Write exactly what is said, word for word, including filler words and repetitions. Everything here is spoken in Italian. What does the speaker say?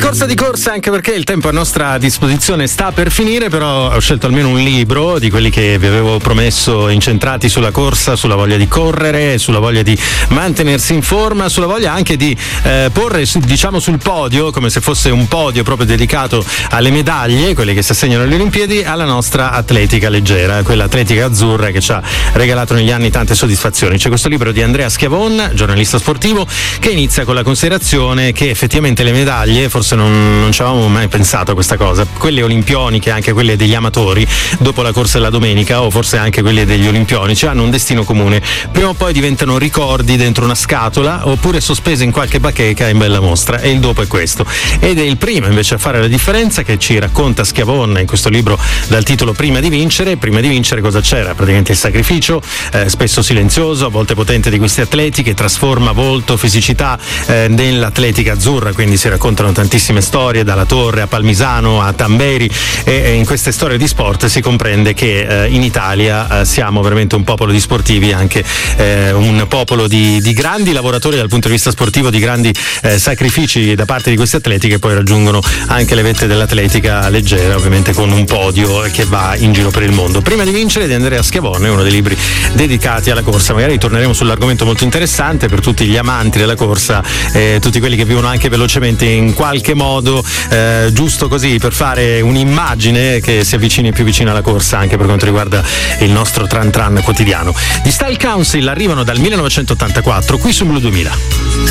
corsa di corsa, anche perché il tempo a nostra disposizione sta per finire, però ho scelto almeno un libro di quelli che vi avevo promesso, incentrati sulla corsa, sulla voglia di correre, sulla voglia di mantenersi in forma, sulla voglia anche di eh, porre diciamo sul podio, come se fosse un podio proprio dedicato alle medaglie, quelle che si assegnano alle Olimpiadi, alla nostra atletica leggera, quella atletica azzurra che ci ha regalato negli anni tante soddisfazioni. C'è questo libro di Andrea Schiavon, giornalista sportivo, che inizia con la considerazione che effettivamente le medaglie, forse non, non ci avevamo mai pensato a questa cosa, quelle olimpioniche, anche quelle degli amatori, dopo la corsa della domenica, o forse anche quelle degli olimpionici, hanno un destino comune: prima o poi diventano ricordi dentro una scatola, oppure sospese in qualche bacheca in bella mostra, e il dopo è questo. Ed è il primo invece a fare la differenza, che ci racconta Schiavon in questo libro dal titolo Prima di vincere. Prima di vincere cosa c'era? Praticamente il sacrificio, eh, spesso silenzioso, a volte potente, di questi atleti, che trasforma volto, fisicità eh, nell'atletica azzurra. Quindi si raccontano tantissime storie, dalla Torre a Palmisano a Tamberi, e, e in queste storie di sport si comprende che eh, in Italia eh, siamo veramente un popolo di sportivi, anche eh, un popolo di, di grandi lavoratori dal punto di vista sportivo, di grandi eh, sacrifici da parte di questi atleti, che poi raggiungono anche le vette dell'atletica leggera, ovviamente con un podio che va in giro per il mondo. Prima di vincere di Andrea Schiavone, uno dei libri dedicati alla corsa. Magari torneremo sull'argomento molto interessante per tutti gli amanti della corsa, eh, tutti quelli che vivono anche velocemente in qualche modo, eh, giusto così per fare un'immagine che si avvicini più vicino alla corsa, anche per quanto riguarda il nostro tran tran quotidiano. Gli Style Council arrivano dal millenovecentottantaquattro qui su Blu duemila.